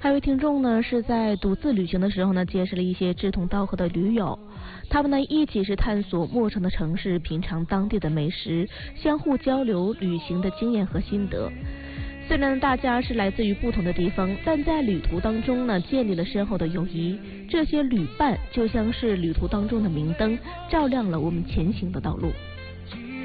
还有位听众呢是在独自旅行的时候呢，结识了一些志同道合的驴友，他们呢一起是探索陌生的城市，品尝当地的美食，相互交流旅行的经验和心得。虽然大家是来自于不同的地方，但在旅途当中呢，建立了深厚的友谊。这些旅伴就像是旅途当中的明灯，照亮了我们前行的道路。